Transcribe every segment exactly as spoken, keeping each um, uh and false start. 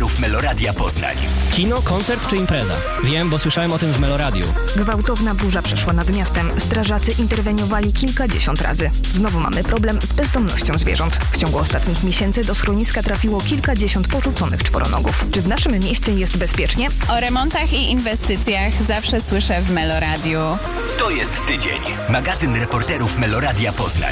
reporterów Meloradia Poznań. Kino, koncert czy impreza? Wiem, bo słyszałem o tym w Meloradiu. Gwałtowna burza przeszła nad miastem. Strażacy interweniowali kilkadziesiąt razy. Znowu mamy problem z bezdomnością zwierząt. W ciągu ostatnich miesięcy do schroniska trafiło kilkadziesiąt porzuconych czworonogów. Czy w naszym mieście jest bezpiecznie? O remontach i inwestycjach zawsze słyszę w Meloradiu. To jest tydzień. Magazyn reporterów Meloradia Poznań.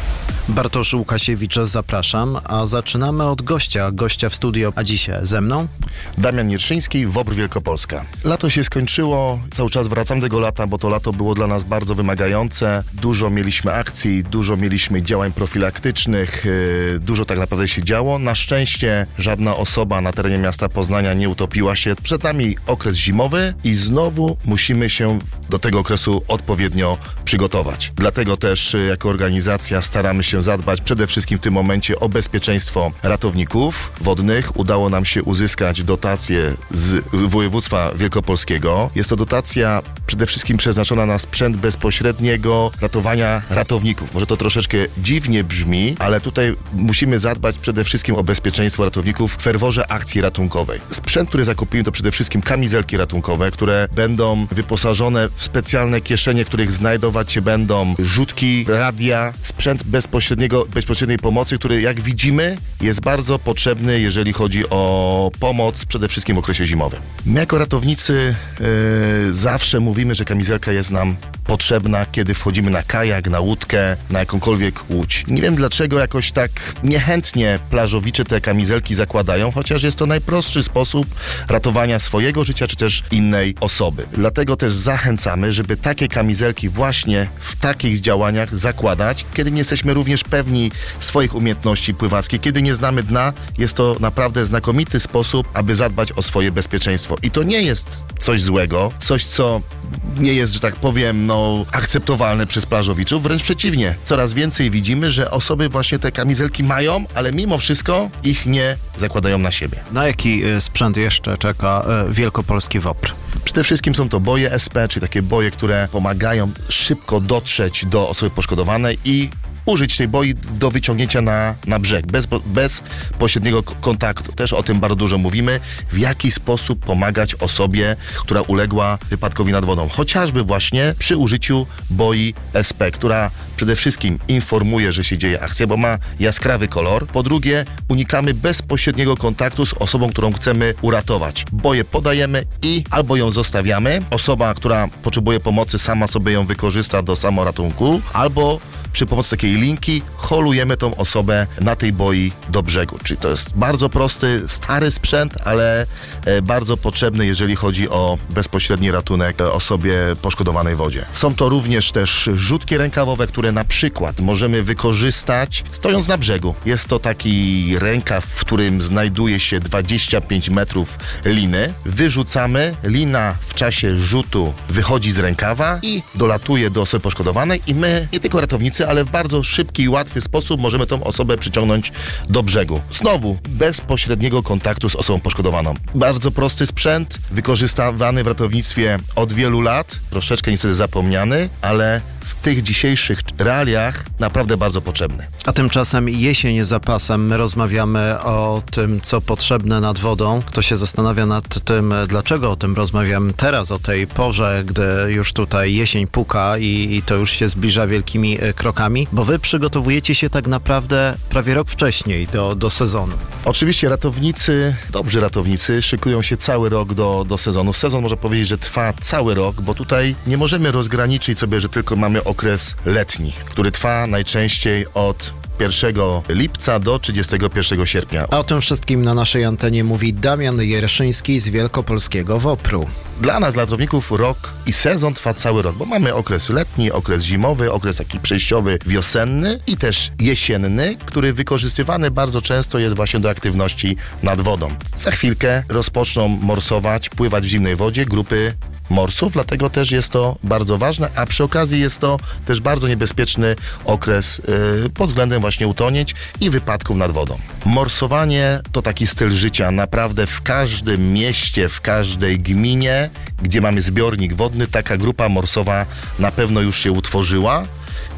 Bartosz Łukasiewicz, zapraszam, a zaczynamy od gościa, gościa w studio, a dzisiaj ze mną Damian Nierszyński, WOPR Wielkopolska. Lato się skończyło, cały czas wracam do tego lata, bo to lato było dla nas bardzo wymagające. Dużo mieliśmy akcji, dużo mieliśmy działań profilaktycznych, yy, dużo tak naprawdę się działo. Na szczęście żadna osoba na terenie miasta Poznania nie utopiła się. Przed nami okres zimowy i znowu musimy się do tego okresu odpowiednio przygotować. Dlatego też yy, jako organizacja staramy się zadbać przede wszystkim w tym momencie o bezpieczeństwo ratowników wodnych. Udało nam się uzyskać dotację z województwa wielkopolskiego. Jest to dotacja przede wszystkim przeznaczona na sprzęt bezpośredniego ratowania ratowników. Może to troszeczkę dziwnie brzmi, ale tutaj musimy zadbać przede wszystkim o bezpieczeństwo ratowników w ferworze akcji ratunkowej. Sprzęt, który zakupimy, to przede wszystkim kamizelki ratunkowe, które będą wyposażone w specjalne kieszenie, w których znajdować się będą rzutki, radia, sprzęt bezpośredniego bezpośredniej pomocy, który jak widzimy jest bardzo potrzebny, jeżeli chodzi o pomoc przede wszystkim w okresie zimowym. My jako ratownicy yy, zawsze mówimy, że kamizelka jest nam potrzebna, kiedy wchodzimy na kajak, na łódkę, na jakąkolwiek łódź. Nie wiem dlaczego jakoś tak niechętnie plażowicze te kamizelki zakładają, chociaż jest to najprostszy sposób ratowania swojego życia, czy też innej osoby. Dlatego też zachęcamy, żeby takie kamizelki właśnie w takich działaniach zakładać, kiedy nie jesteśmy również pewni swoich umiejętności pływackich, kiedy nie znamy dna. Jest to naprawdę znakomity sposób, aby zadbać o swoje bezpieczeństwo. I to nie jest coś złego, coś co nie jest, że tak powiem, no, akceptowalne przez plażowiczów. Wręcz przeciwnie. Coraz więcej widzimy, że osoby właśnie te kamizelki mają, ale mimo wszystko ich nie zakładają na siebie. Na jaki y, sprzęt jeszcze czeka y, wielkopolski WOPR? Przede wszystkim są to boje S P, czyli takie boje, które pomagają szybko dotrzeć do osoby poszkodowanej i użyć tej boi do wyciągnięcia na, na brzeg, bez, bez pośredniego kontaktu. Też o tym bardzo dużo mówimy, w jaki sposób pomagać osobie, która uległa wypadkowi nad wodą. Chociażby właśnie przy użyciu boi S P, która przede wszystkim informuje, że się dzieje akcja, bo ma jaskrawy kolor. Po drugie, unikamy bezpośredniego kontaktu z osobą, którą chcemy uratować. Boję podajemy i albo ją zostawiamy, osoba, która potrzebuje pomocy, sama sobie ją wykorzysta do samoratunku, albo przy pomocy takiej linki holujemy tą osobę na tej boi do brzegu. Czyli to jest bardzo prosty, stary sprzęt, ale bardzo potrzebny, jeżeli chodzi o bezpośredni ratunek osobie poszkodowanej w wodzie. Są to również też rzutki rękawowe, które na przykład możemy wykorzystać stojąc na brzegu. Jest to taki rękaw, w którym znajduje się dwadzieścia pięć metrów liny. Wyrzucamy, lina w czasie rzutu wychodzi z rękawa i dolatuje do osoby poszkodowanej i my, nie tylko ratownicy, ale w bardzo szybki i łatwy sposób możemy tą osobę przyciągnąć do brzegu. Znowu, bez pośredniego kontaktu z osobą poszkodowaną. Bardzo prosty sprzęt, wykorzystywany w ratownictwie od wielu lat, troszeczkę niestety zapomniany, ale w tych dzisiejszych realiach naprawdę bardzo potrzebny. A tymczasem jesień za pasem. My rozmawiamy o tym, co potrzebne nad wodą. Kto się zastanawia nad tym, dlaczego o tym rozmawiamy teraz, o tej porze, gdy już tutaj jesień puka i, i to już się zbliża wielkimi krokami, bo wy przygotowujecie się tak naprawdę prawie rok wcześniej do, do sezonu. Oczywiście ratownicy, dobrzy ratownicy, szykują się cały rok do, do sezonu. Sezon można powiedzieć, że trwa cały rok, bo tutaj nie możemy rozgraniczyć sobie, że tylko mamy okres letni, który trwa najczęściej od pierwszego lipca do trzydziestego pierwszego sierpnia. A o tym wszystkim na naszej antenie mówi Damian Jerszyński z wielkopolskiego WOPR-u. Dla nas, dla ratowników, rok i sezon trwa cały rok, bo mamy okres letni, okres zimowy, okres taki przejściowy, wiosenny i też jesienny, który wykorzystywany bardzo często jest właśnie do aktywności nad wodą. Za chwilkę rozpoczną morsować, pływać w zimnej wodzie grupy morsów, dlatego też jest to bardzo ważne, a przy okazji jest to też bardzo niebezpieczny okres yy, pod względem właśnie utonięć i wypadków nad wodą. Morsowanie to taki styl życia. Naprawdę w każdym mieście, w każdej gminie, gdzie mamy zbiornik wodny, taka grupa morsowa na pewno już się utworzyła.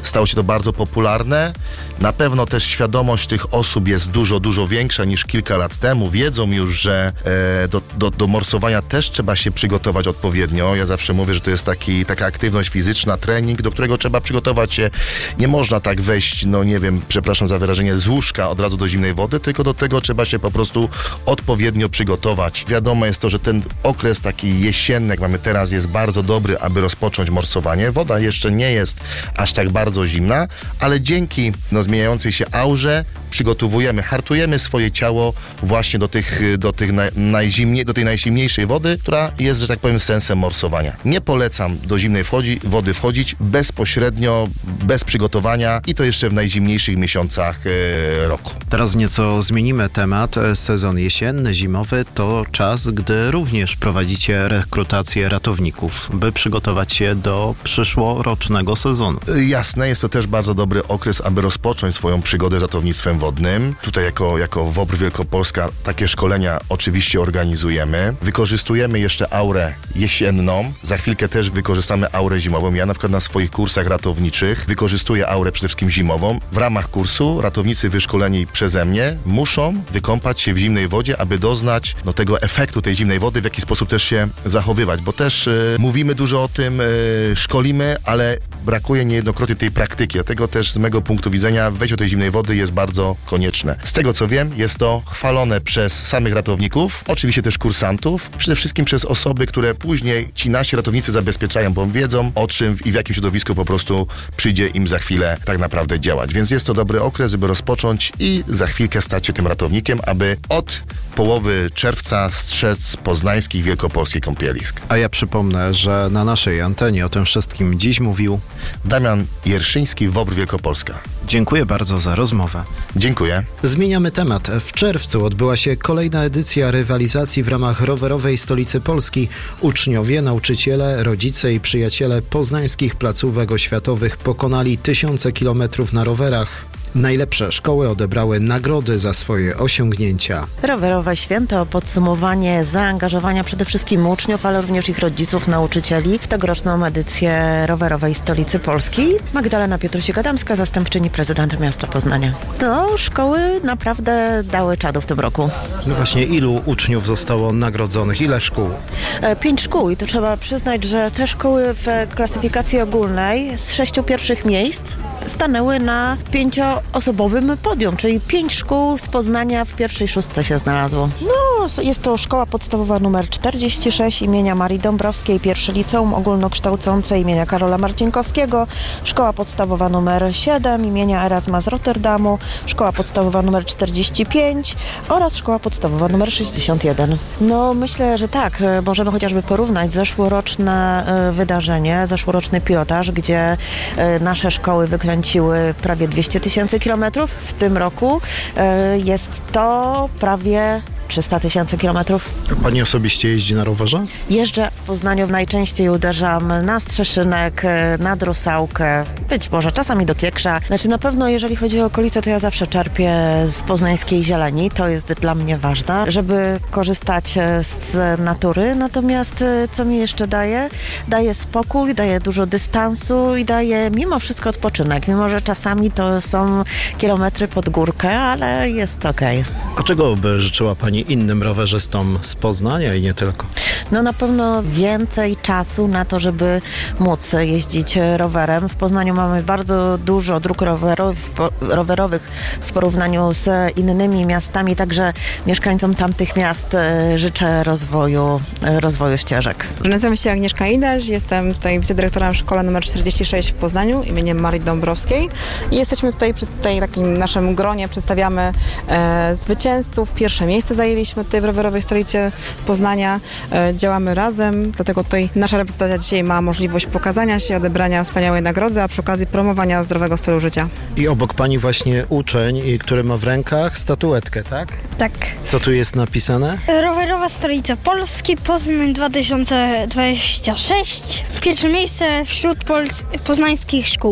stało się to bardzo popularne. Na pewno też świadomość tych osób jest dużo, dużo większa niż kilka lat temu. Wiedzą już, że e, do, do, do morsowania też trzeba się przygotować odpowiednio. Ja zawsze mówię, że to jest taki, taka aktywność fizyczna, trening, do którego trzeba przygotować się. Nie można tak wejść, no nie wiem, przepraszam za wyrażenie, z łóżka od razu do zimnej wody, tylko do tego trzeba się po prostu odpowiednio przygotować. Wiadomo jest to, że ten okres taki jesienny, jak mamy teraz, jest bardzo dobry, aby rozpocząć morsowanie. Woda jeszcze nie jest aż tak bardzo zimna, ale dzięki no, zmieniającej się aurze przygotowujemy, hartujemy swoje ciało właśnie do, tych, do, tych na, najzimniej, do tej najzimniejszej wody, która jest, że tak powiem, sensem morsowania. Nie polecam do zimnej wchodzi, wody wchodzić bezpośrednio, bez przygotowania i to jeszcze w najzimniejszych miesiącach e, roku. Teraz nieco zmienimy temat. Sezon jesienny, zimowy to czas, gdy również prowadzicie rekrutację ratowników, by przygotować się do przyszłorocznego sezonu. Jasne, jest to też bardzo dobry okres, aby rozpocząć swoją przygodę z ratownictwem wodnym. Tutaj jako, jako WOPR Wielkopolska takie szkolenia oczywiście organizujemy. Wykorzystujemy jeszcze aurę jesienną. Za chwilkę też wykorzystamy aurę zimową. Ja na przykład na swoich kursach ratowniczych wykorzystuję aurę przede wszystkim zimową. W ramach kursu ratownicy wyszkoleni przeze mnie muszą wykąpać się w zimnej wodzie, aby doznać no, tego efektu tej zimnej wody, w jaki sposób też się zachowywać, bo też y, mówimy dużo o tym, y, szkolimy, ale brakuje niejednokrotnie tej praktyki. Dlatego też z mego punktu widzenia wejście do tej zimnej wody jest bardzo konieczne. Z tego co wiem, jest to chwalone przez samych ratowników, oczywiście też kursantów, przede wszystkim przez osoby, które później ci nasi ratownicy zabezpieczają, bo wiedzą o czym i w jakim środowisku po prostu przyjdzie im za chwilę tak naprawdę działać. Więc jest to dobry okres, żeby rozpocząć i za chwilkę stać się tym ratownikiem, aby od połowy czerwca strzec poznańskich, wielkopolskich kąpielisk. A ja przypomnę, że na naszej antenie o tym wszystkim dziś mówił Damian Jerszyński, WOPR Wielkopolska. Dziękuję bardzo za rozmowę. Dziękuję. Zmieniamy temat. W czerwcu odbyła się kolejna edycja rywalizacji w ramach rowerowej stolicy Polski. Uczniowie, nauczyciele, rodzice i przyjaciele poznańskich placówek oświatowych pokonali tysiące kilometrów na rowerach. Najlepsze szkoły odebrały nagrody za swoje osiągnięcia. Rowerowe święto, podsumowanie zaangażowania przede wszystkim uczniów, ale również ich rodziców, nauczycieli w tegoroczną edycję rowerowej stolicy Polski. Magdalena Piotrusiak-Adamska, zastępczyni prezydenta miasta Poznania. No, szkoły naprawdę dały czadu w tym roku. No właśnie, ilu uczniów zostało nagrodzonych? Ile szkół? E, pięć szkół i tu trzeba przyznać, że te szkoły w klasyfikacji ogólnej z sześciu pierwszych miejsc stanęły na pięcioosobowym podium, czyli pięć szkół z Poznania w pierwszej szóstce się znalazło. No, jest to szkoła podstawowa numer czterdzieści sześć imienia Marii Dąbrowskiej, pierwsze liceum ogólnokształcące imienia Karola Marcinkowskiego, szkoła podstawowa numer siedem imienia Erasma z Rotterdamu, szkoła podstawowa numer czterdzieści pięć oraz szkoła podstawowa numer sześćdziesiąt jeden. No, myślę, że tak, możemy chociażby porównać zeszłoroczne wydarzenie, zeszłoroczny pilotaż, gdzie nasze szkoły wykręciły prawie dwieście tysięcy kilometrów. W tym roku jest to prawie trzysta tysięcy kilometrów. Pani osobiście jeździ na rowerze? Jeżdżę w Poznaniu, najczęściej uderzam na Strzeszynek, na Drusałkę, być może czasami do Kiekrza. Znaczy na pewno, jeżeli chodzi o okolice, to ja zawsze czerpię z poznańskiej zieleni. To jest dla mnie ważne, żeby korzystać z natury. Natomiast co mi jeszcze daje? Daje spokój, daje dużo dystansu i daje mimo wszystko odpoczynek. Mimo że czasami to są kilometry pod górkę, ale jest okej. Okay. A czego by życzyła Pani innym rowerzystom z Poznania i nie tylko? No na pewno więcej czasu na to, żeby móc jeździć rowerem. W Poznaniu mamy bardzo dużo dróg rowerowych, rowerowych w porównaniu z innymi miastami, także mieszkańcom tamtych miast życzę rozwoju, rozwoju ścieżek. Nazywam się Agnieszka Idaś, jestem tutaj wicedyrektorem w szkole numer czterdzieści sześć w Poznaniu imieniem Marii Dąbrowskiej i jesteśmy tutaj przy tutaj takim naszym gronie, przedstawiamy e, zwycięzców. Pierwsze miejsce zajęliśmy tutaj w rowerowej stolicy Poznania. E, działamy razem, dlatego tutaj nasza reprezentacja dzisiaj ma możliwość pokazania się, odebrania wspaniałej nagrody, a przy okazji promowania zdrowego stylu życia. I obok Pani właśnie uczeń, który ma w rękach statuetkę, tak? Tak. Co tu jest napisane? Rowerowa stolica Polski, Poznań dwa tysiące dwadzieścia sześć. Pierwsze miejsce wśród pols- poznańskich szkół.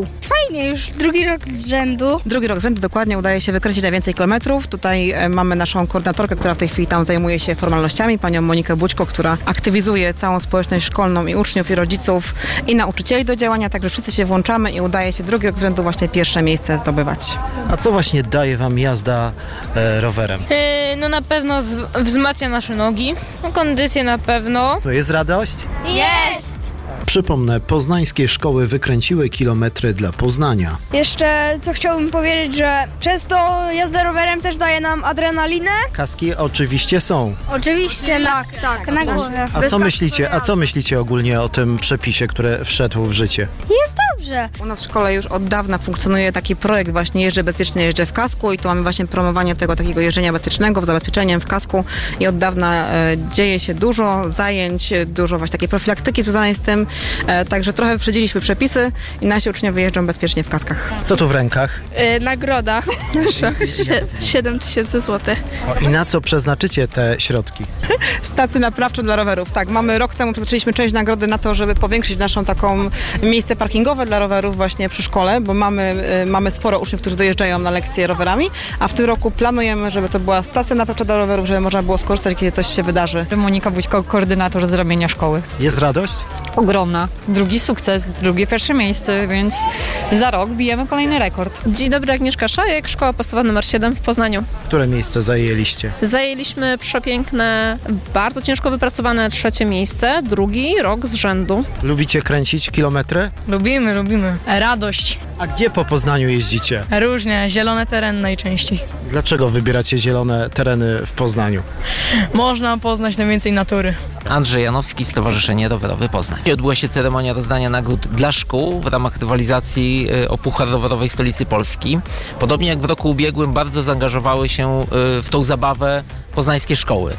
Fajnie, już drugi rok z rzędu. Drugi rok z rzędu dokładnie udaje się wykręcić najwięcej kilometrów. Tutaj e, mamy naszą koordynatorkę, która w tej chwili tam zajmuje się formalnościami, panią Monikę Bućko, która aktywizuje całą społeczność szkolną i uczniów, i rodziców, i nauczycieli do działania, także wszyscy się włączamy i udaje się drugi rok z rzędu właśnie pierwsze miejsce zdobywać. A co właśnie daje wam jazda e, rowerem? Yy, no na pewno z- wzmacnia nasze nogi, no, kondycję na pewno. To jest radość? Jest! Przypomnę, poznańskie szkoły wykręciły kilometry dla Poznania. Jeszcze co chciałbym powiedzieć, że przez to jazda rowerem też daje nam adrenalinę. Kaski oczywiście są. Oczywiście, tak, tak, na głowie. A co myślicie, a co myślicie ogólnie o tym przepisie, który wszedł w życie? Jest dobrze. U nas w szkole już od dawna funkcjonuje taki projekt właśnie Jeżdżę bezpiecznie, jeżdżę w kasku i tu mamy właśnie promowanie tego takiego jeżdżenia bezpiecznego, z zabezpieczeniem w kasku i od dawna e, dzieje się dużo zajęć, dużo właśnie takiej profilaktyki związanej z tym, e, także trochę wyprzedziliśmy przepisy i nasi uczniowie jeżdżą bezpiecznie w kaskach. Co tu w rękach? Yy, nagroda nasza, siedem tysięcy złotych. I na co przeznaczycie te środki? Stacje naprawcze dla rowerów. Tak, mamy rok temu przeznaczyliśmy część nagrody na to, żeby powiększyć naszą taką miejsce parkingowe dla rowerów właśnie przy szkole, bo mamy, y, mamy sporo uczniów, którzy dojeżdżają na lekcje rowerami, a w tym roku planujemy, żeby to była stacja naprawcza dla rowerów, żeby można było skorzystać, kiedy coś się wydarzy. Monika Bućko, koordynator z ramienia szkoły. Jest radość? Ogromna. Drugi sukces, drugie pierwsze miejsce, więc za rok bijemy kolejny rekord. Dzień dobry, Agnieszka Szajek, szkoła podstawowa numer siedem w Poznaniu. Które miejsce zajęliście? Zajęliśmy przepiękne, bardzo ciężko wypracowane trzecie miejsce, drugi rok z rzędu. Lubicie kręcić kilometry? Lubimy, lubimy. Radość. A gdzie po Poznaniu jeździcie? Różnie, zielone tereny najczęściej. Dlaczego wybieracie zielone tereny w Poznaniu? Można poznać najwięcej natury. Andrzej Janowski, Stowarzyszenie Rowerowe Poznań. Odbyła się ceremonia rozdania nagród dla szkół w ramach rywalizacji o Puchar Rowerowej Stolicy Polski. Podobnie jak w roku ubiegłym bardzo zaangażowały się w tą zabawę poznańskie szkoły.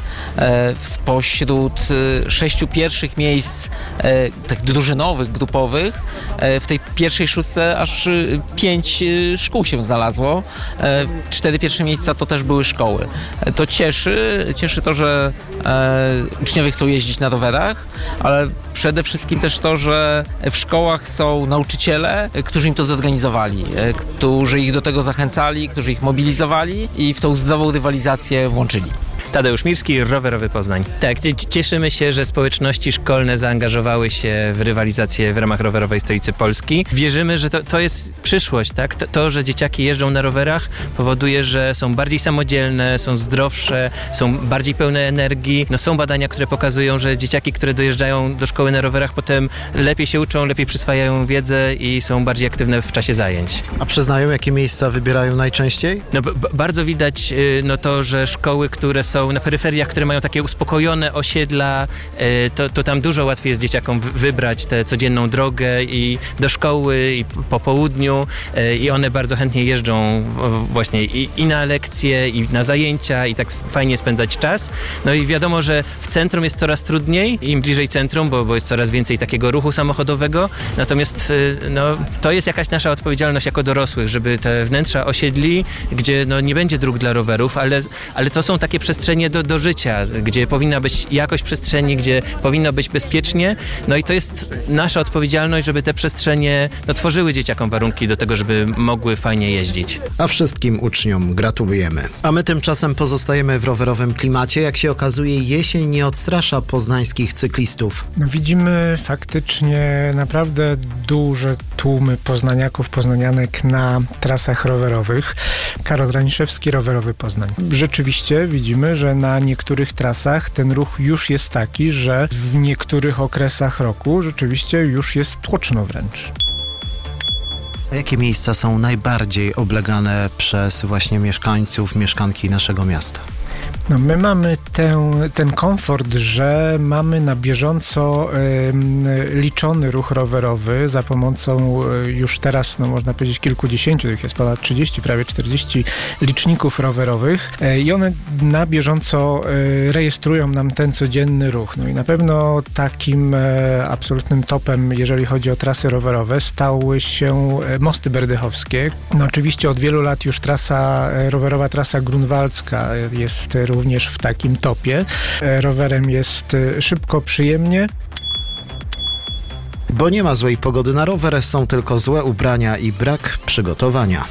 Spośród sześciu pierwszych miejsc tych drużynowych, grupowych, w tej pierwszej szóstce aż pięć szkół się znalazło. Cztery pierwsze miejsca to też były szkoły. To cieszy, cieszy to, że uczniowie chcą jeździć na rowerach, ale przede wszystkim też to, że w szkołach są nauczyciele, którzy im to zorganizowali, którzy ich do tego zachęcali, którzy ich mobilizowali i w tą zdrową rywalizację włączyli. Tadeusz Mirski, Rowerowy Poznań. Tak, cieszymy się, że społeczności szkolne zaangażowały się w rywalizację w ramach Rowerowej Stolicy Polski. Wierzymy, że to, to jest przyszłość, tak? To, to, że dzieciaki jeżdżą na rowerach, powoduje, że są bardziej samodzielne, są zdrowsze, są bardziej pełne energii. No, są badania, które pokazują, że dzieciaki, które dojeżdżają do szkoły na rowerach, potem lepiej się uczą, lepiej przyswajają wiedzę i są bardziej aktywne w czasie zajęć. A przyznają, jakie miejsca wybierają najczęściej? No, b- bardzo widać no, to, że szkoły, które są na peryferiach, które mają takie uspokojone osiedla, to, to tam dużo łatwiej jest dzieciakom wybrać tę codzienną drogę i do szkoły i po południu i one bardzo chętnie jeżdżą właśnie i, i na lekcje, i na zajęcia i tak fajnie spędzać czas. No i wiadomo, że w centrum jest coraz trudniej, im bliżej centrum, bo, bo jest coraz więcej takiego ruchu samochodowego, natomiast no, to jest jakaś nasza odpowiedzialność jako dorosłych, żeby te wnętrza osiedli, gdzie no, nie będzie dróg dla rowerów, ale, ale to są takie przestrzenie Do, do życia, gdzie powinna być jakość przestrzeni, gdzie powinno być bezpiecznie. No i to jest nasza odpowiedzialność, żeby te przestrzenie no, tworzyły dzieciakom warunki do tego, żeby mogły fajnie jeździć. A wszystkim uczniom gratulujemy. A my tymczasem pozostajemy w rowerowym klimacie. Jak się okazuje, jesień nie odstrasza poznańskich cyklistów. No, widzimy faktycznie naprawdę duże tłumy poznaniaków, poznanianek na trasach rowerowych. Karol Raniszewski, Rowerowy Poznań. Rzeczywiście widzimy, że na niektórych trasach ten ruch już jest taki, że w niektórych okresach roku rzeczywiście już jest tłoczno wręcz. A jakie miejsca są najbardziej oblegane przez właśnie mieszkańców, mieszkanki naszego miasta? No my mamy ten, ten komfort, że mamy na bieżąco y, liczony ruch rowerowy za pomocą y, już teraz, no można powiedzieć, kilkudziesięciu, tych jest ponad trzydzieści, prawie czterdzieści liczników rowerowych y, i one na bieżąco y, rejestrują nam ten codzienny ruch. No i na pewno takim y, absolutnym topem, jeżeli chodzi o trasy rowerowe, stały się y, mosty berdechowskie. No oczywiście od wielu lat już trasa, y, rowerowa trasa grunwaldzka jest również w takim topie. Rowerem jest szybko, przyjemnie. Bo nie ma złej pogody na rower, są tylko złe ubrania i brak przygotowania.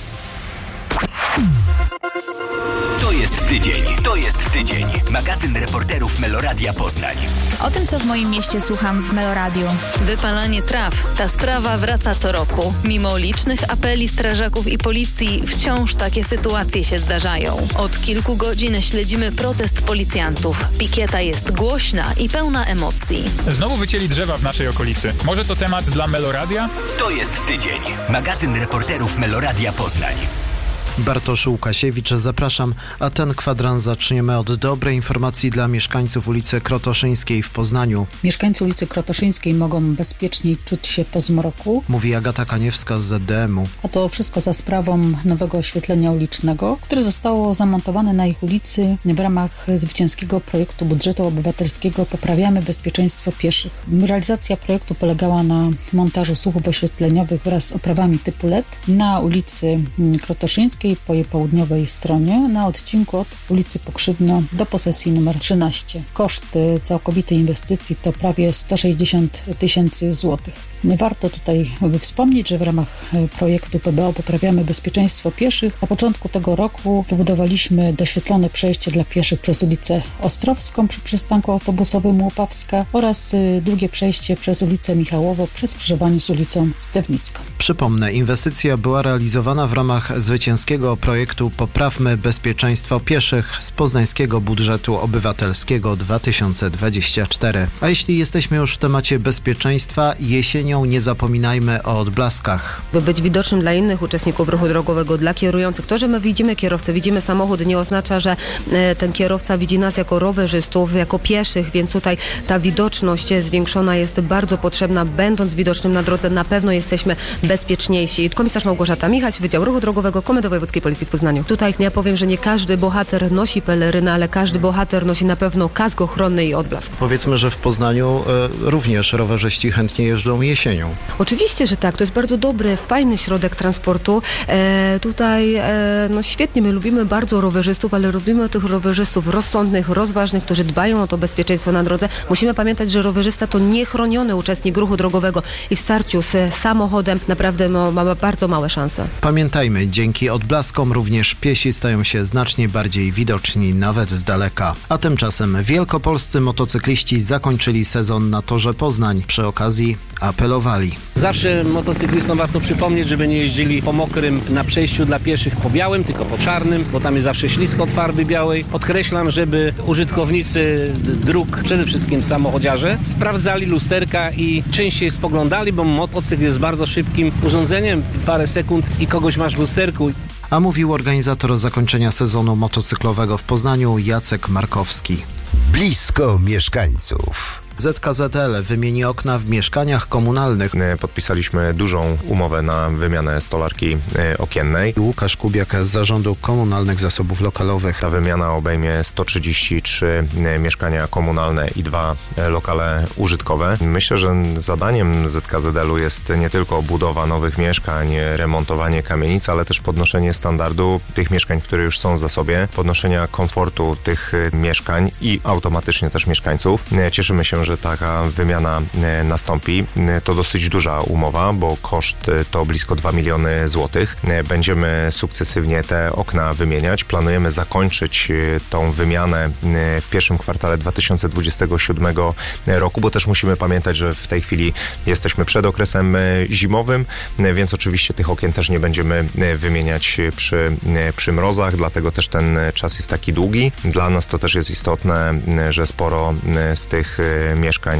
To jest tydzień, to jest tydzień. Magazyn reporterów Meloradia Poznań. O tym, co w moim mieście słucham w Meloradiu. Wypalanie traw. Ta sprawa wraca co roku. Mimo licznych apeli strażaków i policji, wciąż takie sytuacje się zdarzają. Od kilku godzin śledzimy protest policjantów. Pikieta jest głośna i pełna emocji. Znowu wycięli drzewa w naszej okolicy. Może to temat dla Meloradia? To jest tydzień. Magazyn reporterów Meloradia Poznań. Bartosz Łukasiewicz, zapraszam, a ten kwadrans zaczniemy od dobrej informacji dla mieszkańców ulicy Krotoszyńskiej w Poznaniu. Mieszkańcy ulicy Krotoszyńskiej mogą bezpieczniej czuć się po zmroku. Mówi Agata Kaniewska z Z D M-u. A to wszystko za sprawą nowego oświetlenia ulicznego, które zostało zamontowane na ich ulicy w ramach zwycięskiego projektu budżetu obywatelskiego Poprawiamy bezpieczeństwo pieszych. Realizacja projektu polegała na montażu słupów oświetleniowych wraz z oprawami typu L E D na ulicy Krotoszyńskiej po jej południowej stronie, na odcinku od ulicy Pokrzywno do posesji numer trzynaście. Koszt całkowitej inwestycji to prawie sto sześćdziesiąt tysięcy złotych. Warto tutaj wspomnieć, że w ramach projektu P B O Poprawiamy bezpieczeństwo pieszych na początku tego roku wybudowaliśmy doświetlone przejście dla pieszych przez ulicę Ostrowską przy przystanku autobusowym Łopawska oraz drugie przejście przez ulicę Michałowo przy skrzyżowaniu z ulicą Stewnicką. Przypomnę, inwestycja była realizowana w ramach zwycięskiego projektu Poprawmy bezpieczeństwo pieszych z poznańskiego budżetu obywatelskiego dwa tysiące dwudziestego czwartego. A jeśli jesteśmy już w temacie bezpieczeństwa, jesienią nie zapominajmy o odblaskach. By być widocznym dla innych uczestników ruchu drogowego, dla kierujących, to, że my widzimy kierowcę, widzimy samochód, nie oznacza, że ten kierowca widzi nas jako rowerzystów, jako pieszych, więc tutaj ta widoczność zwiększona jest bardzo potrzebna. Będąc widocznym na drodze, na pewno jesteśmy bezpieczniejsi. Komisarz Małgorzata Michać, Wydział Ruchu Drogowego Komendy Wojewódzkiej Policji w Poznaniu. Tutaj ja powiem, że nie każdy bohater nosi pelerynę, ale każdy bohater nosi na pewno kask ochronny i odblask. Powiedzmy, że w Poznaniu e, również rowerzyści chętnie jeżdżą jesienią. Oczywiście, że tak. To jest bardzo dobry, fajny środek transportu. E, tutaj e, no świetnie, my lubimy bardzo rowerzystów, ale lubimy tych rowerzystów rozsądnych, rozważnych, którzy dbają o to bezpieczeństwo na drodze. Musimy pamiętać, że rowerzysta to niechroniony uczestnik ruchu drogowego i w starciu z samochodem naprawdę no, ma bardzo małe szanse. Pamiętajmy, dzięki odblaskom również piesi stają się znacznie bardziej widoczni, nawet z daleka. A tymczasem wielkopolscy motocykliści zakończyli sezon na torze Poznań. Przy okazji apelowali. Zawsze motocyklistom warto przypomnieć, żeby nie jeździli po mokrym na przejściu dla pieszych po białym, tylko po czarnym, bo tam jest zawsze ślisko od farby białej. Podkreślam, żeby użytkownicy dróg, przede wszystkim samochodziarze, sprawdzali lusterka i częściej spoglądali, bo motocykl jest bardzo szybkim urządzeniem. Parę sekund i kogoś masz w lusterku. A mówił organizator zakończenia sezonu motocyklowego w Poznaniu Jacek Markowski. Blisko mieszkańców. Z K Z L wymieni okna w mieszkaniach komunalnych. Podpisaliśmy dużą umowę na wymianę stolarki okiennej. Łukasz Kubiak z Zarządu Komunalnych Zasobów Lokalowych. Ta wymiana obejmie sto trzydzieści trzy mieszkania komunalne i dwa lokale użytkowe. Myślę, że zadaniem Z K Z L-u jest nie tylko budowa nowych mieszkań, remontowanie kamienic, ale też podnoszenie standardu tych mieszkań, które już są w zasobie, podnoszenia komfortu tych mieszkań i automatycznie też mieszkańców. Cieszymy się, że taka wymiana nastąpi. To dosyć duża umowa, bo koszt to blisko dwa miliony złotych. Będziemy sukcesywnie te okna wymieniać. Planujemy zakończyć tą wymianę w pierwszym kwartale dwa tysiące dwudziestego siódmego roku, bo też musimy pamiętać, że w tej chwili jesteśmy przed okresem zimowym, więc oczywiście tych okien też nie będziemy wymieniać przy, przy mrozach, dlatego też ten czas jest taki długi. Dla nas to też jest istotne, że sporo z tych mieszkań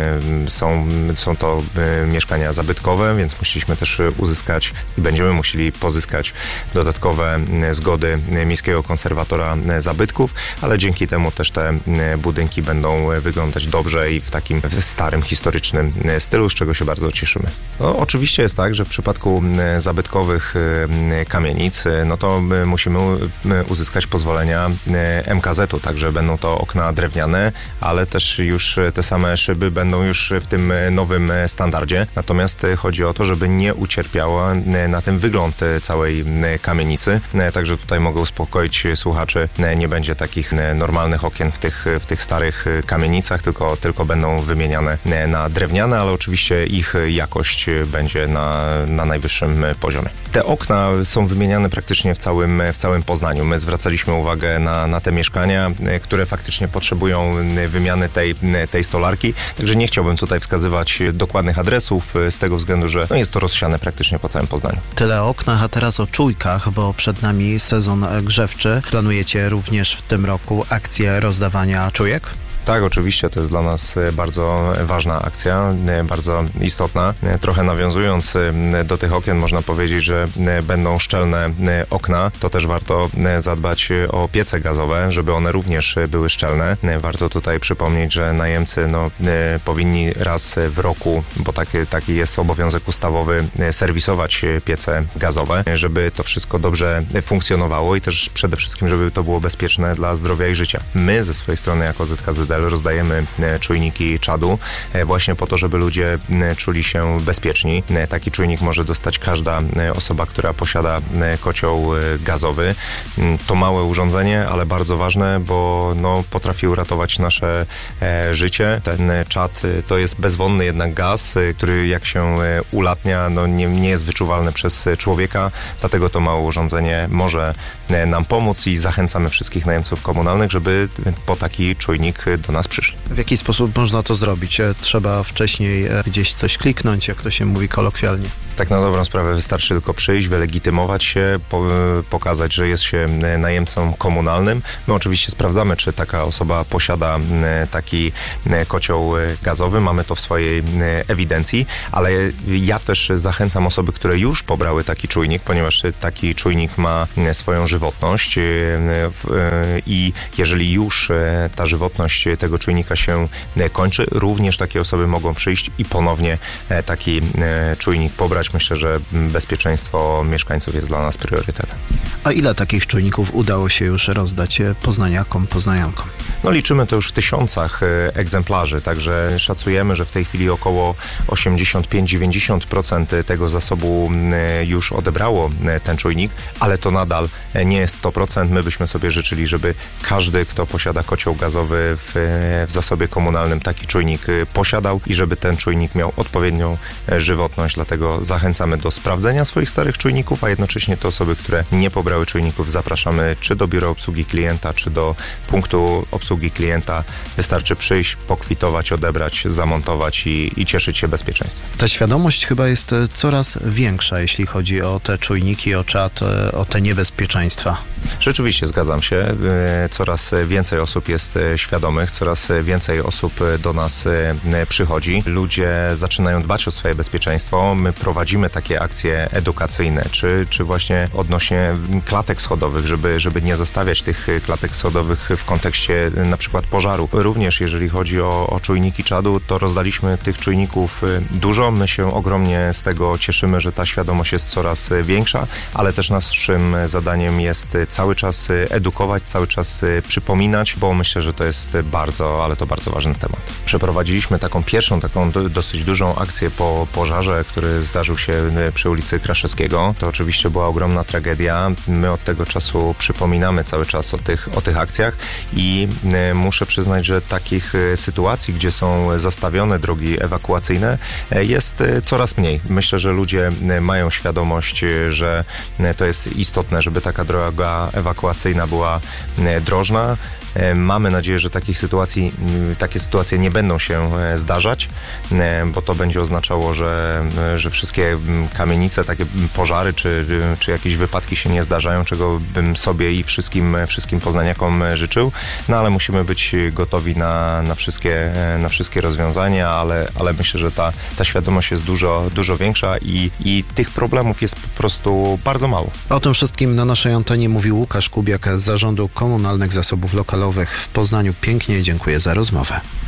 są, są to mieszkania zabytkowe, więc musieliśmy też uzyskać i będziemy musieli pozyskać dodatkowe zgody Miejskiego Konserwatora Zabytków, ale dzięki temu też te budynki będą wyglądać dobrze i w takim starym, historycznym stylu, z czego się bardzo cieszymy. No, oczywiście jest tak, że w przypadku zabytkowych kamienic, no to musimy uzyskać pozwolenia M K Z-u, także będą to okna drewniane, ale też już te te same szyby będą już w tym nowym standardzie. Natomiast chodzi o to, żeby nie ucierpiała na tym wygląd całej kamienicy. Także tutaj mogę uspokoić słuchaczy, nie będzie takich normalnych okien w tych, w tych starych kamienicach, tylko, tylko będą wymieniane na drewniane, ale oczywiście ich jakość będzie na, na najwyższym poziomie. Te okna są wymieniane praktycznie w całym, w całym Poznaniu. My zwracaliśmy uwagę na, na te mieszkania, które faktycznie potrzebują wymiany tej, tej stolarki, także nie chciałbym tutaj wskazywać dokładnych adresów z tego względu, że no jest to rozsiane praktycznie po całym Poznaniu. Tyle o oknach, a teraz o czujkach, bo przed nami sezon grzewczy. Planujecie również w tym roku akcję rozdawania czujek? Tak, oczywiście, to jest dla nas bardzo ważna akcja, bardzo istotna. Trochę nawiązując do tych okien, można powiedzieć, że będą szczelne okna. To też warto zadbać o piece gazowe, żeby one również były szczelne. Warto tutaj przypomnieć, że najemcy no, powinni raz w roku, bo taki, taki jest obowiązek ustawowy, serwisować piece gazowe, żeby to wszystko dobrze funkcjonowało i też przede wszystkim, żeby to było bezpieczne dla zdrowia i życia. My ze swojej strony jako Z K Z D rozdajemy czujniki czadu właśnie po to, żeby ludzie czuli się bezpieczni. Taki czujnik może dostać każda osoba, która posiada kocioł gazowy. To małe urządzenie, ale bardzo ważne, bo no, potrafi uratować nasze życie. Ten czad to jest bezwonny jednak gaz, który jak się ulatnia, no nie, nie jest wyczuwalny przez człowieka, dlatego to małe urządzenie może nam pomóc i zachęcamy wszystkich najemców komunalnych, żeby po taki czujnik do nas przyszli. W jaki sposób można to zrobić? Trzeba wcześniej gdzieś coś kliknąć, jak to się mówi kolokwialnie. Tak na dobrą sprawę wystarczy tylko przyjść, wylegitymować się, po, pokazać, że jest się najemcą komunalnym. My oczywiście sprawdzamy, czy taka osoba posiada taki kocioł gazowy. Mamy to w swojej ewidencji, ale ja też zachęcam osoby, które już pobrały taki czujnik, ponieważ taki czujnik ma swoją żywotność i jeżeli już ta żywotność tego czujnika się kończy, również takie osoby mogą przyjść i ponownie taki czujnik pobrać. Myślę, że bezpieczeństwo mieszkańców jest dla nas priorytetem. A ile takich czujników udało się już rozdać poznaniakom, poznaniankom? No liczymy to już w tysiącach egzemplarzy, także szacujemy, że w tej chwili około osiemdziesiąt pięć do dziewięćdziesięciu procent tego zasobu już odebrało ten czujnik, ale to nadal nie jest sto procent. My byśmy sobie życzyli, żeby każdy, kto posiada kocioł gazowy w, w zasobie komunalnym, taki czujnik posiadał i żeby ten czujnik miał odpowiednią żywotność, dlatego zachęcamy do sprawdzenia swoich starych czujników, a jednocześnie te osoby, które nie pobrały czujników, zapraszamy czy do biura obsługi klienta, czy do punktu obsługi klienta. Wystarczy przyjść, pokwitować, odebrać, zamontować i, i cieszyć się bezpieczeństwem. Ta świadomość chyba jest coraz większa, jeśli chodzi o te czujniki, o czat, o te niebezpieczeństwa. Rzeczywiście, zgadzam się. Coraz więcej osób jest świadomych, coraz więcej osób do nas przychodzi. Ludzie zaczynają dbać o swoje bezpieczeństwo. My prowadzimy takie akcje edukacyjne, czy, czy właśnie odnośnie klatek schodowych, żeby, żeby nie zostawiać tych klatek schodowych w kontekście na przykład pożaru. Również jeżeli chodzi o, o czujniki czadu, to rozdaliśmy tych czujników dużo. My się ogromnie z tego cieszymy, że ta świadomość jest coraz większa, ale też naszym zadaniem jest cały czas edukować, cały czas przypominać, bo myślę, że to jest bardzo, ale to bardzo ważny temat. Przeprowadziliśmy taką pierwszą, taką do, dosyć dużą akcję po pożarze, który zdarzył się przy ulicy Kraszewskiego. To oczywiście była ogromna tragedia. My od tego czasu przypominamy cały czas o tych, o tych akcjach i muszę przyznać, że takich sytuacji, gdzie są zastawione drogi ewakuacyjne, jest coraz mniej. Myślę, że ludzie mają świadomość, że to jest istotne, żeby taka droga ewakuacyjna była drożna. Mamy nadzieję, że takich sytuacji, takie sytuacje nie będą się zdarzać, bo to będzie oznaczało, że, że wszystkie kamienice, takie pożary czy, czy jakieś wypadki się nie zdarzają, czego bym sobie i wszystkim, wszystkim poznaniakom życzył. No ale musimy być gotowi na, na, wszystkie, na wszystkie rozwiązania, ale, ale myślę, że ta, ta świadomość jest dużo, dużo większa i, i tych problemów jest po prostu bardzo mało. O tym wszystkim na naszej antenie mówił Łukasz Kubiak z Zarządu Komunalnych Zasobów Lokalowych w Poznaniu. Pięknie dziękuję za rozmowę.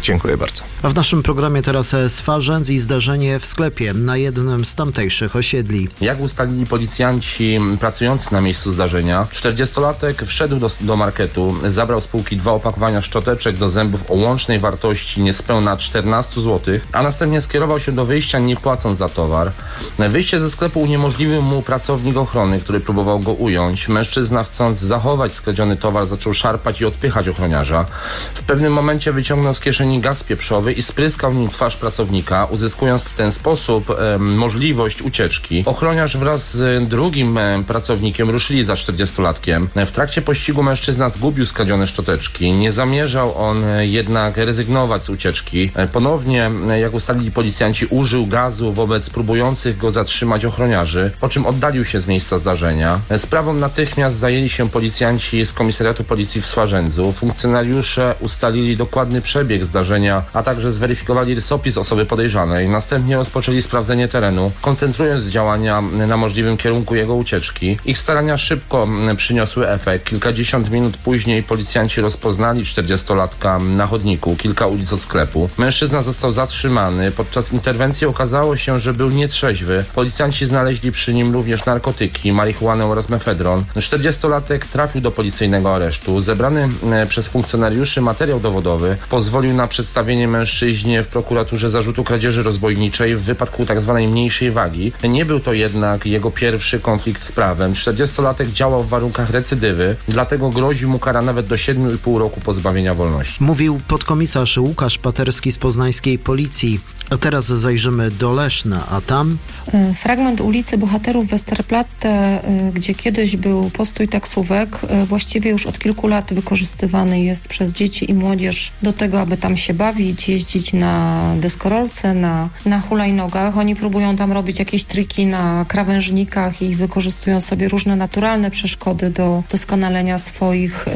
Dziękuję bardzo. A w naszym programie teraz Swarzędz i zdarzenie w sklepie na jednym z tamtejszych osiedli. Jak ustalili policjanci pracujący na miejscu zdarzenia, czterdziestolatek wszedł do, do marketu, zabrał z półki dwa opakowania szczoteczek do zębów o łącznej wartości niespełna czternaście złotych, a następnie skierował się do wyjścia, nie płacąc za towar. Wyjście ze sklepu uniemożliwił mu pracownik ochrony, który próbował go ująć. Mężczyzna, chcąc zachować skradziony towar, zaczął szarpać i odpychać ochroniarza. W pewnym momencie wyciągnął z kieszeni gaz pieprzowy i spryskał nim twarz pracownika, uzyskując w ten sposób e, możliwość ucieczki. Ochroniarz wraz z drugim e, pracownikiem ruszyli za czterdziestolatkiem. W trakcie pościgu mężczyzna zgubił skradzione szczoteczki. Nie zamierzał on e, jednak rezygnować z ucieczki. E, ponownie, e, jak ustalili policjanci, użył gazu wobec próbujących go zatrzymać ochroniarzy, po czym oddalił się z miejsca zdarzenia. E, sprawą natychmiast zajęli się policjanci z Komisariatu Policji w Swarzędzu. Funkcjonariusze ustalili dokładny przebieg zdarzenia, a także zweryfikowali rysopis osoby podejrzanej. Następnie rozpoczęli sprawdzenie terenu, koncentrując działania na możliwym kierunku jego ucieczki. Ich starania szybko przyniosły efekt. Kilkadziesiąt minut później policjanci rozpoznali czterdziestolatka na chodniku, kilka ulic od sklepu. Mężczyzna został zatrzymany. Podczas interwencji okazało się, że był nietrzeźwy. Policjanci znaleźli przy nim również narkotyki, marihuanę oraz mefedron. czterdziestolatek trafił do policyjnego aresztu. Zebrany przez funkcjonariuszy materiał dowodowy pozwolił na przedstawienie mężczyźnie w prokuraturze zarzutu kradzieży rozbojniczej w wypadku tzw. mniejszej wagi. Nie był to jednak jego pierwszy konflikt z prawem. czterdziestolatek działał w warunkach recydywy, dlatego grozi mu kara nawet do siedmiu i pół roku pozbawienia wolności. Mówił podkomisarz Łukasz Paterski z poznańskiej policji. A teraz zajrzymy do Leszna, a tam... Fragment ulicy Bohaterów Westerplatte, gdzie kiedyś był postój taksówek, właściwie już od kilku lat wykorzystywany jest przez dzieci i młodzież do tego, aby tam się bawić, jeździć na deskorolce, na, na hulajnogach. Oni próbują tam robić jakieś triki na krawężnikach i wykorzystują sobie różne naturalne przeszkody do doskonalenia swoich y,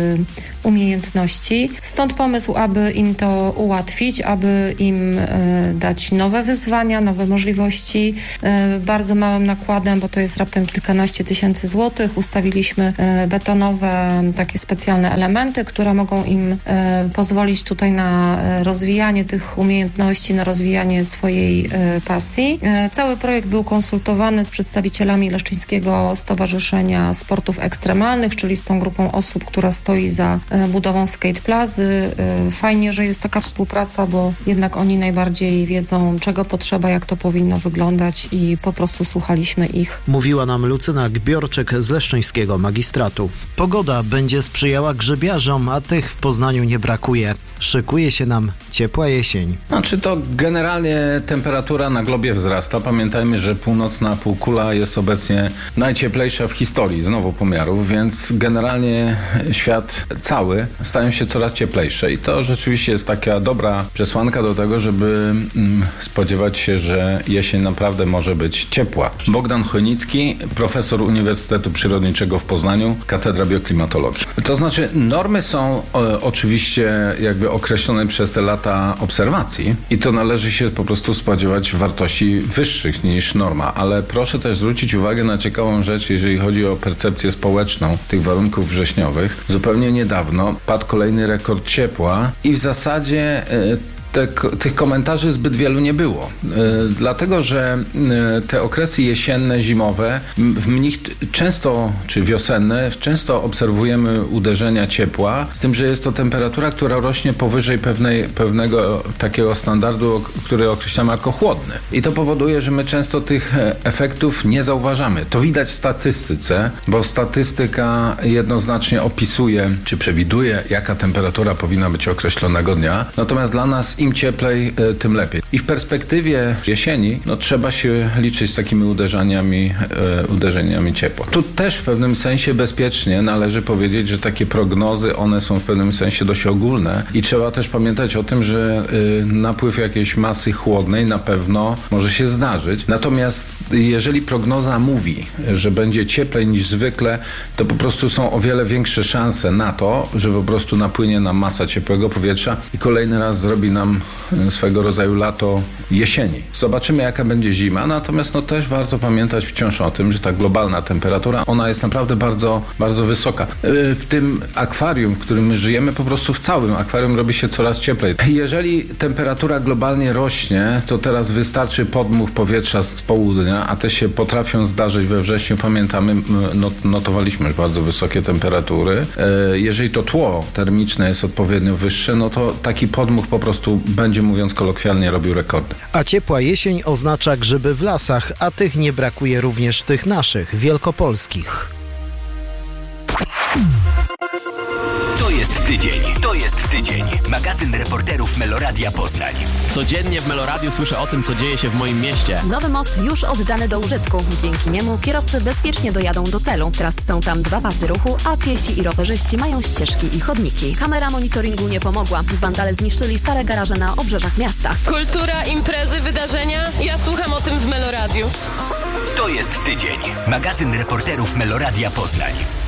umiejętności. Stąd pomysł, aby im to ułatwić, aby im y, dać nowe wyzwania, nowe możliwości. Y, bardzo małym nakładem, bo to jest raptem kilkanaście tysięcy złotych, ustawiliśmy y, betonowe takie specjalne elementy, które mogą im y, pozwolić tutaj na rozwijanie tych umiejętności, na rozwijanie swojej y, pasji. Y, cały projekt był konsultowany z przedstawicielami Leszczyńskiego Stowarzyszenia Sportów Ekstremalnych, czyli z tą grupą osób, która stoi za y, budową skate plazy. Y, fajnie, że jest taka współpraca, bo jednak oni najbardziej wiedzą, czego potrzeba, jak to powinno wyglądać i po prostu słuchaliśmy ich. Mówiła nam Lucyna Gbiorczyk z Leszczyńskiego Magistratu. Pogoda będzie sprzyjała grzybiarzom, a tych w Poznaniu nie brakuje. Szykuje się nam ciepła jesień. Znaczy to generalnie temperatura na globie wzrasta. Pamiętajmy, że północna półkula jest obecnie najcieplejsza w historii znowu pomiarów, więc generalnie świat cały staje się coraz cieplejszy i to rzeczywiście jest taka dobra przesłanka do tego, żeby mm, spodziewać się, że jesień naprawdę może być ciepła. Bogdan Chojnicki, profesor Uniwersytetu Przyrodniczego w Poznaniu, Katedra Bioklimatologii. To znaczy normy są o, oczywiście jakby określone przez te lata obserwacji i to należy się po prostu spodziewać wartości wyższych niż norma, ale proszę też zwrócić uwagę na ciekawą rzecz, jeżeli chodzi o percepcję społeczną tych warunków wrześniowych. Zupełnie niedawno padł kolejny rekord ciepła i w zasadzie yy, Te, tych komentarzy zbyt wielu nie było. Yy, dlatego, że yy, te okresy jesienne, zimowe, w nich często, czy wiosenne, często obserwujemy uderzenia ciepła, z tym, że jest to temperatura, która rośnie powyżej pewnej, pewnego takiego standardu, który określamy jako chłodny. I to powoduje, że my często tych efektów nie zauważamy. To widać w statystyce, bo statystyka jednoznacznie opisuje, czy przewiduje, jaka temperatura powinna być określonego dnia. Natomiast dla nas im cieplej, tym lepiej. I w perspektywie jesieni, no trzeba się liczyć z takimi uderzeniami, e, uderzeniami ciepła. Tu też w pewnym sensie bezpiecznie należy powiedzieć, że takie prognozy, one są w pewnym sensie dość ogólne i trzeba też pamiętać o tym, że e, napływ jakiejś masy chłodnej na pewno może się zdarzyć. Natomiast jeżeli prognoza mówi, że będzie cieplej niż zwykle, to po prostu są o wiele większe szanse na to, że po prostu napłynie nam masa ciepłego powietrza i kolejny raz zrobi nam nam swego rodzaju lato jesieni. Zobaczymy, jaka będzie zima, natomiast no też warto pamiętać wciąż o tym, że ta globalna temperatura, ona jest naprawdę bardzo, bardzo wysoka. W tym akwarium, w którym my żyjemy, po prostu w całym akwarium robi się coraz cieplej. Jeżeli temperatura globalnie rośnie, to teraz wystarczy podmuch powietrza z południa, a te się potrafią zdarzyć we wrześniu. Pamiętamy, notowaliśmy już bardzo wysokie temperatury. Jeżeli to tło termiczne jest odpowiednio wyższe, no to taki podmuch po prostu będzie, mówiąc kolokwialnie, robił rekordy. A ciepła jesień oznacza grzyby w lasach, a tych nie brakuje również w tych naszych, wielkopolskich. To jest tydzień. To jest tydzień. Magazyn reporterów Meloradia Poznań. Codziennie w Meloradiu słyszę o tym, co dzieje się w moim mieście. Nowy most już oddany do użytku. Dzięki niemu kierowcy bezpiecznie dojadą do celu. Teraz są tam dwa pasy ruchu, a piesi i rowerzyści mają ścieżki i chodniki. Kamera monitoringu nie pomogła. Wandale zniszczyli stare garaże na obrzeżach miasta. Kultura, imprezy, wydarzenia. Ja słucham o tym w Meloradiu. To jest tydzień. Magazyn reporterów Meloradia Poznań.